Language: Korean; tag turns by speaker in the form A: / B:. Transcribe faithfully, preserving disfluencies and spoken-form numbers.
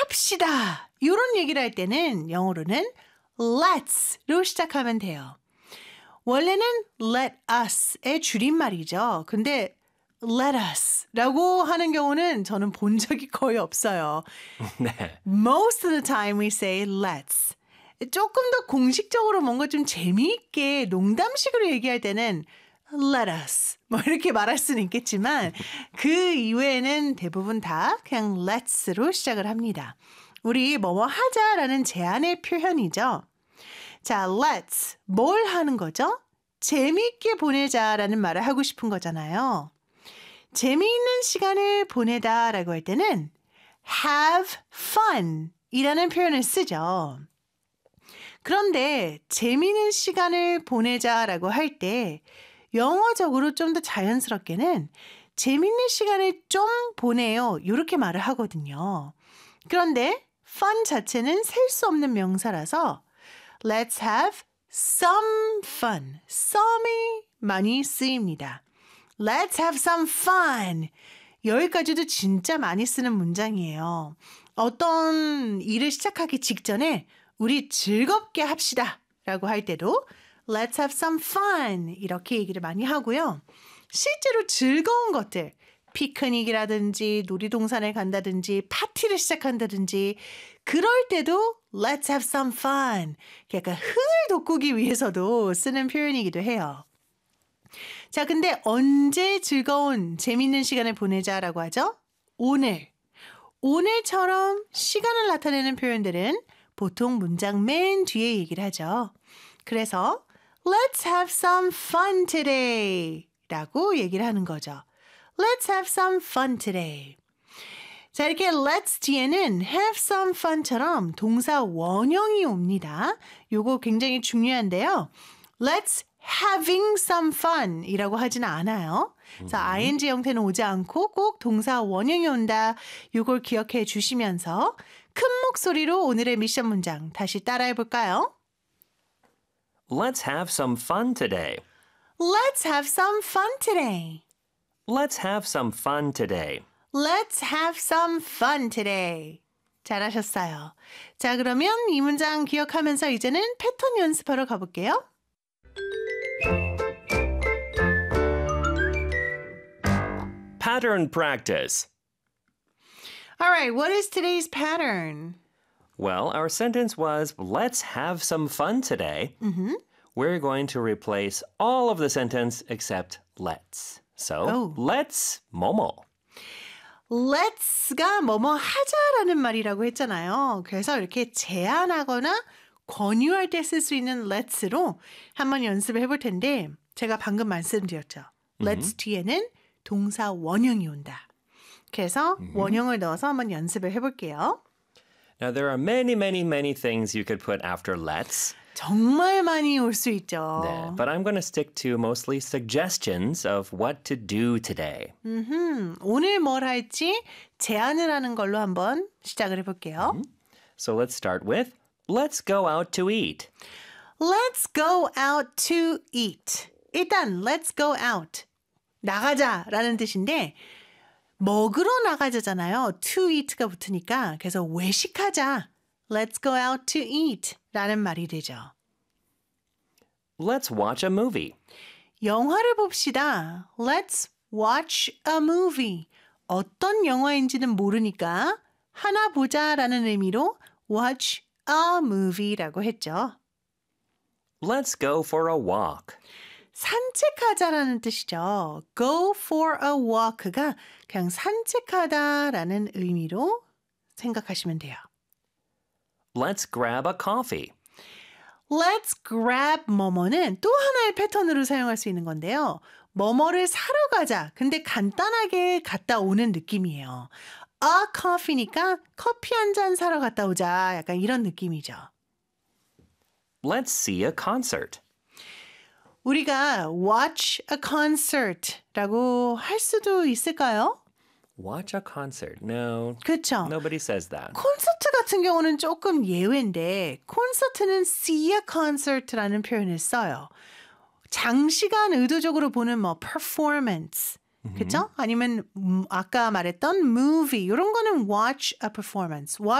A: 합시다. 이런 얘기를 할 때는 영어로는 let's로 시작하면 돼요. 원래는 let us의 줄임말이죠. 근데 let us라고 하는 경우는 저는 본 적이 거의 없어요.
B: 네.
A: Most of the time we say let's. 조금 더 공식적으로 뭔가 좀 재미있게 농담식으로 얘기할 때는 let us 뭐 이렇게 말할 수는 있겠지만 그 이외에는 대부분 다 그냥 let's로 시작을 합니다. 우리 뭐뭐 하자라는 제안의 표현이죠. 자, let's 뭘 하는 거죠? 재미있게 보내자라는 말을 하고 싶은 거잖아요. 재미있는 시간을 보내다라고 할 때는 have fun 이라는 표현을 쓰죠. 그런데 재미있는 시간을 보내자라고 할 때 영어적으로 좀 더 자연스럽게는 재미있는 시간을 좀 보내요. 이렇게 말을 하거든요. 그런데 fun 자체는 셀 수 없는 명사라서 let's have some fun. some이 많이 쓰입니다. Let's have some fun. 여기까지도 진짜 많이 쓰는 문장이에요. 어떤 일을 시작하기 직전에 우리 즐겁게 합시다 라고 할 때도 Let's have some fun 이렇게 얘기를 많이 하고요. 실제로 즐거운 것들 피크닉이라든지 놀이동산에 간다든지 파티를 시작한다든지 그럴 때도 Let's have some fun 약간 흥을 돋구기 위해서도 쓰는 표현이기도 해요. 자, 근데 언제 즐거운 재밌는 시간을 보내자라고 하죠? 오늘. 오늘처럼 시간을 나타내는 표현들은 보통 문장 맨 뒤에 얘기를 하죠. 그래서 Let's have some fun today 라고 얘기를 하는 거죠. Let's have some fun today. 자, 이렇게 let's 뒤에는 have some fun처럼 동사 원형이 옵니다. 요거 굉장히 중요한데요. Let's having some fun 이라고 하지는 않아요. 그래서 음. 아이엔지 형태는 오지 않고 꼭 동사 원형이 온다. 요걸 기억해 주시면서 큰 목소리로 오늘의 미션 문장 다시 따라해 볼까요?
B: Let's have some fun today.
A: Let's have some fun today.
B: Let's have some fun today.
A: Let's have some fun today. 잘하셨어요. 자, 그러면 이 문장 기억하면서 이제는 패턴 연습하러 가볼게요.
B: Pattern practice.
A: All right, what is today's pattern?
B: Well, our sentence was, let's have some fun today.
A: Mm-hmm.
B: We're going to replace all of the sentence except let's. So,
A: Oh.
B: let's 뭐뭐.
A: Let's가 뭐뭐 하자라는 말이라고 했잖아요. 그래서 이렇게 제안하거나 권유할 때 쓸 수 있는 let's로 한번 연습을 해볼 텐데 제가 방금 말씀드렸죠. let's 뒤에는 동사 원형이 온다. 그래서 원형을 넣어서 한번 연습을 해볼게요.
B: Now, there are many, many, many things you could put after let's.
A: 정말 많이 올 수 있죠.
B: 네, but I'm going to stick to mostly suggestions of what to do today.
A: 음흠, 오늘 뭘 할지 제안을 하는 걸로 한번 시작을 해볼게요.
B: Mm-hmm. So let's start with, let's go out to eat.
A: Let's go out to eat. 일단 let's go out. 나가자라는 뜻인데 먹으러 나가자잖아요. to eat가 붙으니까 그래서 외식하자. Let's go out to eat 라는 말이 되죠.
B: Let's watch a movie.
A: 영화를 봅시다. Let's watch a movie. 어떤 영화인지는 모르니까 하나 보자라는 의미로 watch a movie라고 했죠.
B: Let's go for a walk.
A: 산책하자라는 뜻이죠. Go for a walk가 그냥 산책하다라는 의미로 생각하시면 돼요.
B: Let's grab a coffee.
A: Let's grab 뭐뭐는 또 하나의 패턴으로 사용할 수 있는 건데요. 뭐뭐를 사러 가자. 근데 간단하게 갔다 오는 느낌이에요. A coffee니까 커피 한 잔 사러 갔다 오자. 약간 이런 느낌이죠.
B: Let's see a concert.
A: 우리가 watch a concert라고 할 수도 있을까요?
B: Watch a concert. No,
A: 그렇죠.
B: nobody says that.
A: 콘서트 같은 경우는 조금 예외인데 콘서트는 see a concert라는 표현을 써요. 장시간 의도적으로 보는 뭐 performance, 그렇죠? 아니면 음, 아까 말했던 movie 이런 거는 watch a performance.